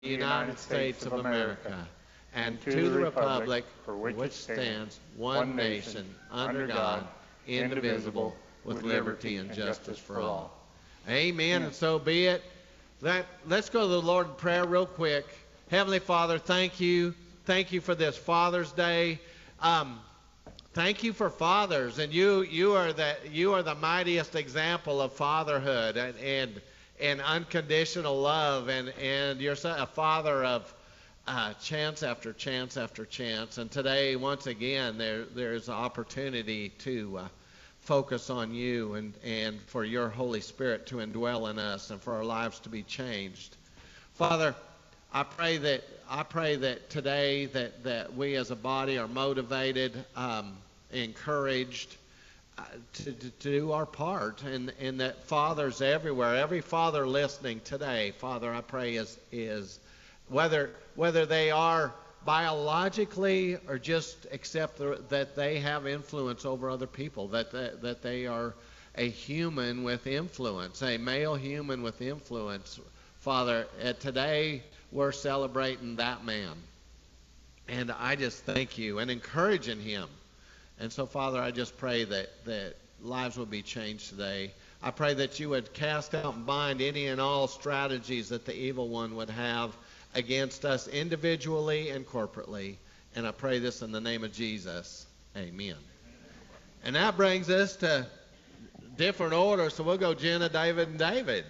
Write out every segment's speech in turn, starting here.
the United States of America, and to the republic for which it stands, one nation, under God, indivisible, with liberty and justice for all. Amen, and so be it. Let's go to the Lord in prayer real quick. Heavenly Father, thank you. Thank you for this Father's Day. Thank you for fathers, and you are the mightiest example of fatherhood and unconditional love, and you're a father of chance after chance after chance. And today, once again, there's an opportunity to focus on you and for your Holy Spirit to indwell in us and for our lives to be changed. Father, I pray that today that we as a body are motivated, encouraged to do our part, and that fathers everywhere, every father listening today, Father, I pray is whether they are biologically or just accept that they have influence over other people, that they are a human with influence, a male human with influence. Father, today we're celebrating that man. And I just thank you and encouraging him. And so, Father, I just pray that lives will be changed today. I pray that you would cast out and bind any and all strategies that the evil one would have against us individually and corporately. And I pray this in the name of Jesus. Amen. And that brings us to different order. So we'll go Jenna, David, and David.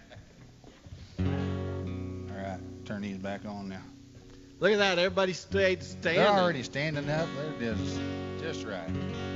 All right, turn these back on now. Look at that. Everybody stayed standing. They're already standing up. They're just right.